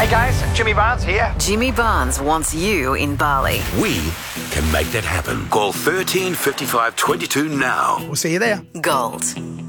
Hey guys, Jimmy Barnes here. Jimmy Barnes wants you in Bali. We can make that happen. Call 13 55 22 now. We'll see you there. Gold.